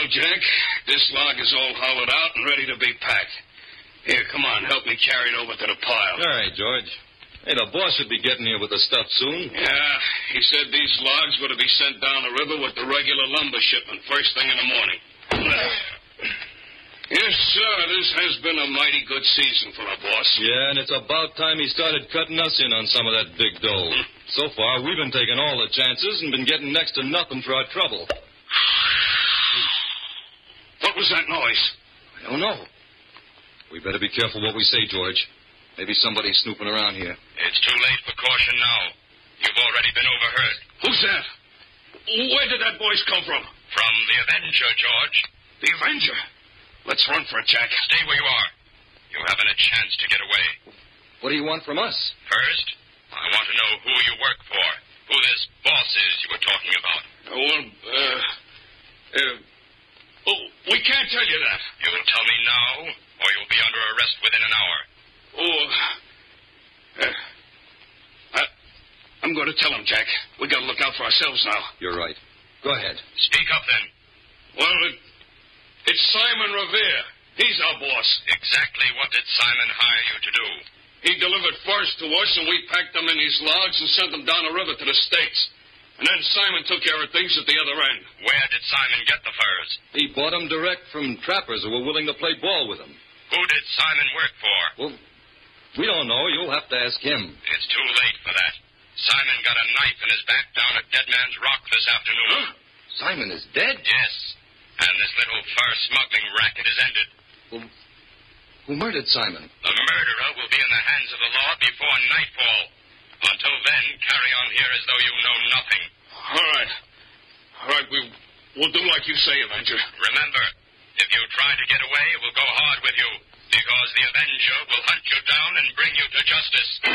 Jack. This log is all hollowed out and ready to be packed. Here, come on, help me carry it over to the pile. All right, George. Hey, the boss should be getting here with the stuff soon. Yeah, he said these logs were to be sent down the river with the regular lumber shipment first thing in the morning. Yes, sir, this has been a mighty good season for our boss. Yeah, and it's about time he started cutting us in on some of that big dough. So far, we've been taking all the chances and been getting next to nothing for our trouble. What was that noise? I don't know. We better be careful what we say, George. Maybe somebody's snooping around here. It's too late for caution now. You've already been overheard. Who's that? Where did that voice come from? From the Avenger, George. The Avenger? Let's run for it, Jack. Stay where you are. You haven't a chance to get away. What do you want from us? First, I want to know who you work for. Who this boss is you were talking about. We can't tell you that. You'll tell me now, or you'll be under arrest within an hour. I'm going to tell him, Jack. We got to look out for ourselves now. You're right. Go ahead. Speak up, then. Well, it's Simon Revere. He's our boss. Exactly what did Simon hire you to do? He delivered furs to us, and we packed them in these logs and sent them down the river to the States. And then Simon took care of things at the other end. Where did Simon get the furs? He bought them direct from trappers who were willing to play ball with him. Who did Simon work for? Well, we don't know. You'll have to ask him. It's too late for that. Simon got a knife in his back down at Dead Man's Rock this afternoon. Huh? Simon is dead? Yes. And this little fur smuggling racket is ended. Well, who murdered Simon? The murderer will be in the hands of the law before nightfall. Until then, carry on here as though you know nothing. All right. We'll do like you say, Avenger. Remember, if you try to get away, it will go hard with you, because the Avenger will hunt you down and bring you to justice.